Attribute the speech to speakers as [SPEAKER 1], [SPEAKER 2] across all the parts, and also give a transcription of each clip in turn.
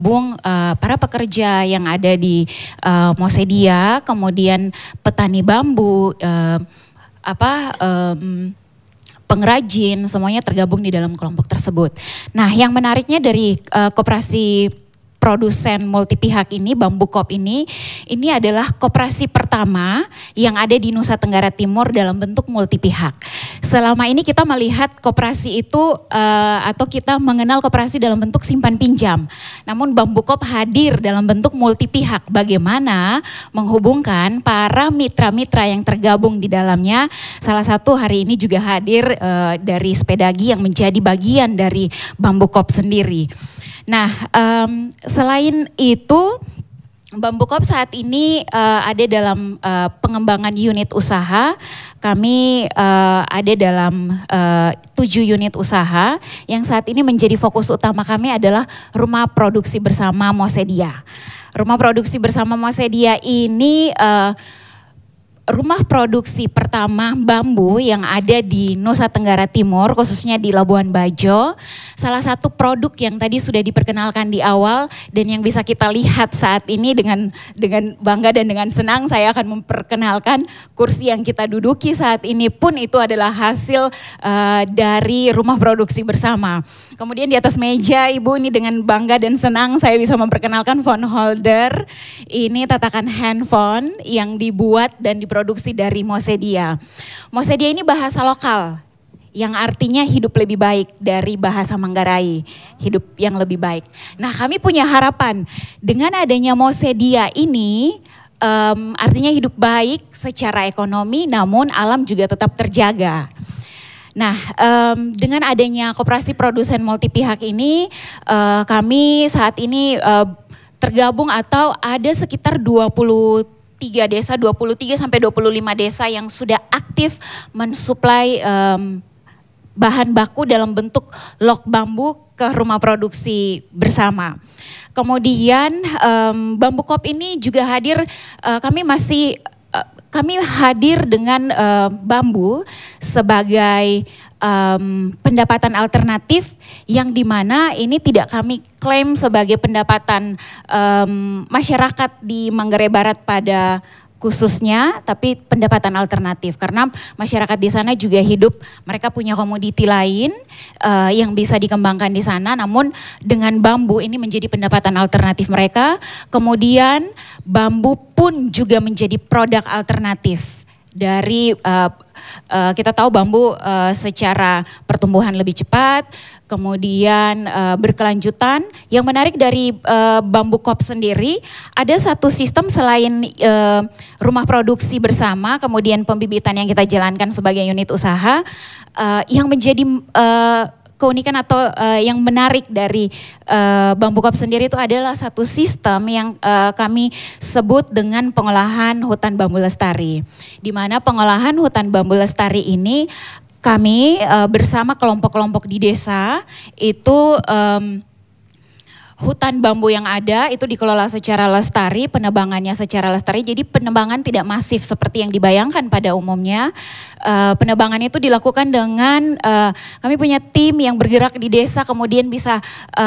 [SPEAKER 1] Para pekerja yang ada di Mosedia, kemudian petani bambu, pengrajin, semuanya tergabung di dalam kelompok tersebut. Nah, yang menariknya dari koperasi produsen multi pihak ini, Bambu Koop ini adalah koperasi pertama yang ada di Nusa Tenggara Timur dalam bentuk multi pihak. Selama ini kita melihat koperasi itu atau kita mengenal koperasi dalam bentuk simpan pinjam. Namun Bambu Koop hadir dalam bentuk multi pihak. Bagaimana menghubungkan para mitra-mitra yang tergabung di dalamnya. Salah satu hari ini juga hadir dari Sepedagi yang menjadi bagian dari Bambu Koop sendiri. Nah, selain itu Bambu Koop saat ini ada dalam pengembangan unit usaha. Kami ada dalam 7 unit usaha yang saat ini menjadi fokus utama kami adalah rumah produksi bersama Mosedia. Rumah produksi bersama Mosedia ini rumah produksi pertama bambu yang ada di Nusa Tenggara Timur, khususnya di Labuan Bajo. Salah satu produk yang tadi sudah diperkenalkan di awal dan yang bisa kita lihat saat ini dengan bangga dan dengan senang saya akan memperkenalkan kursi yang kita duduki saat ini pun itu adalah hasil dari rumah produksi bersama. Kemudian di atas meja Ibu ini dengan bangga dan senang saya bisa memperkenalkan phone holder. Ini tatakan handphone yang dibuat dan diproduksi dari Mosedia. Mosedia ini bahasa lokal yang artinya hidup lebih baik dari bahasa Manggarai, hidup yang lebih baik. Nah, kami punya harapan dengan adanya Mosedia ini artinya hidup baik secara ekonomi namun alam juga tetap terjaga. Nah, dengan adanya koperasi produsen multi pihak ini, kami saat ini tergabung atau ada sekitar 23 sampai 25 desa yang sudah aktif mensuplai bahan baku dalam bentuk log bambu ke rumah produksi bersama. Kemudian Bambu Koop ini juga hadir, kami hadir dengan bambu sebagai pendapatan alternatif yang dimana ini tidak kami klaim sebagai pendapatan masyarakat di Manggarai Barat pada khususnya, tapi pendapatan alternatif karena masyarakat di sana juga hidup, mereka punya komoditi lain yang bisa dikembangkan di sana, namun dengan bambu ini menjadi pendapatan alternatif mereka. Kemudian bambu pun juga menjadi produk alternatif dari kita tahu bambu secara pertumbuhan lebih cepat, kemudian berkelanjutan. Yang menarik dari Bambu Koop sendiri ada satu sistem selain rumah produksi bersama, kemudian pembibitan yang kita jalankan sebagai unit usaha, yang menjadi keunikan atau yang menarik dari Bambu Koop sendiri itu adalah satu sistem yang kami sebut dengan pengolahan hutan bambu lestari. Di mana pengolahan hutan bambu lestari ini kami bersama kelompok-kelompok di desa itu hutan bambu yang ada itu dikelola secara lestari, penebangannya secara lestari. Jadi penebangan tidak masif seperti yang dibayangkan pada umumnya. Penebangan itu dilakukan dengan kami punya tim yang bergerak di desa, kemudian bisa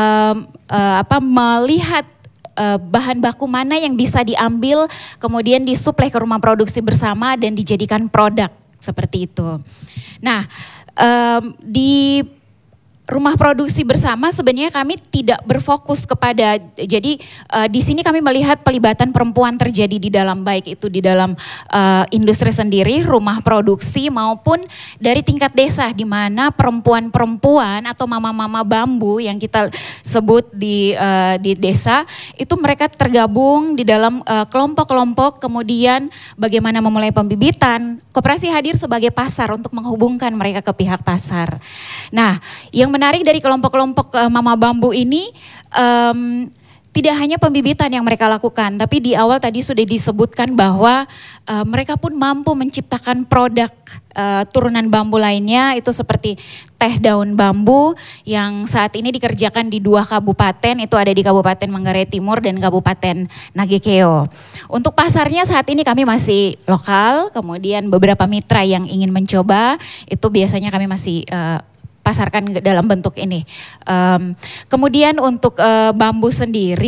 [SPEAKER 1] melihat bahan baku mana yang bisa diambil, kemudian disuplai ke rumah produksi bersama dan dijadikan produk seperti itu. Nah, di rumah produksi bersama sebenarnya kami tidak berfokus kepada, jadi di sini kami melihat pelibatan perempuan terjadi di dalam, baik itu di dalam industri sendiri, rumah produksi maupun dari tingkat desa, di mana perempuan-perempuan atau mama-mama bambu yang kita sebut di desa itu mereka tergabung di dalam kelompok-kelompok, kemudian bagaimana memulai pembibitan. Koperasi hadir sebagai pasar untuk menghubungkan mereka ke pihak pasar. Nah, yang menarik dari kelompok-kelompok mama bambu ini tidak hanya pembibitan yang mereka lakukan, tapi di awal tadi sudah disebutkan bahwa mereka pun mampu menciptakan produk turunan bambu lainnya, itu seperti teh daun bambu yang saat ini dikerjakan di 2 kabupaten, itu ada di Kabupaten Manggarai Timur dan Kabupaten Nagekeo. Untuk pasarnya saat ini kami masih lokal, kemudian beberapa mitra yang ingin mencoba, itu biasanya kami masih pasarkan dalam bentuk ini. Kemudian untuk bambu sendiri,